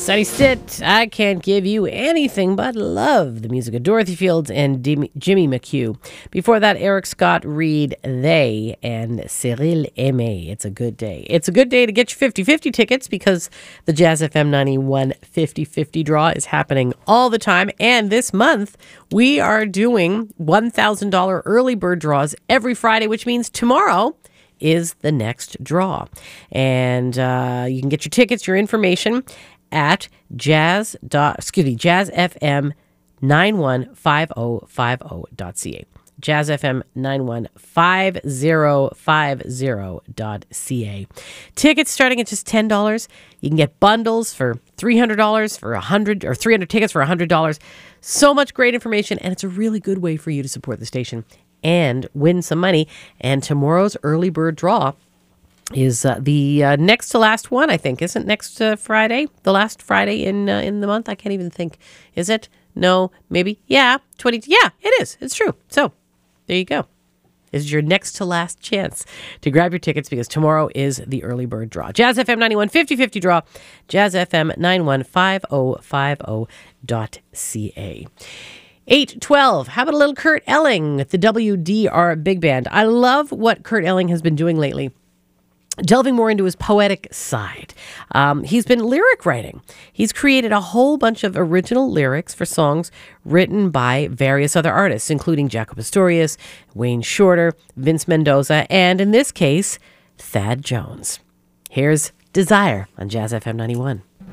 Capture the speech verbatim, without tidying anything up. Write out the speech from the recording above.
Sunny Stitt, I can't give you anything but love. The music of Dorothy Fields and Dim- Jimmy McHugh. Before that, Eric Scott Reed, They, and Cyril Aimé. It's a good day. It's a good day to get your fifty-fifty tickets because the Jazz F M ninety-one fifty-fifty draw is happening all the time. And this month, we are doing one thousand dollars early bird draws every Friday, which means tomorrow is the next draw. And uh, you can get your tickets, your information at jazz dot excuse me jazz f m nine one five zero five zero dot c a. jazz f m nine one five zero five zero dot c a. Tickets starting at just ten dollars. You can get bundles for three hundred dollars for one hundred or three hundred tickets for one hundred dollars. So much great information, and it's a really good way for you to support the station and win some money. And tomorrow's early bird draw is uh, the uh, next to last one, I think. Isn't next uh, Friday? The last Friday in uh, in the month? I can't even think. Is it? No, maybe. Yeah, twenty. Yeah, it is. It's true. So there you go. This is your next to last chance to grab your tickets because tomorrow is the early bird draw. Jazz F M ninety-one fifty-fifty draw. Jazz F M nine one five zero five zero dot c a. eight twelve. How about a little Kurt Elling with the W D R Big Band? I love what Kurt Elling has been doing lately, delving more into his poetic side. Um, he's been lyric writing. He's created a whole bunch of original lyrics for songs written by various other artists, including Jaco Pastorius, Wayne Shorter, Vince Mendoza, and in this case, Thad Jones. Here's Desire on Jazz F M ninety-one.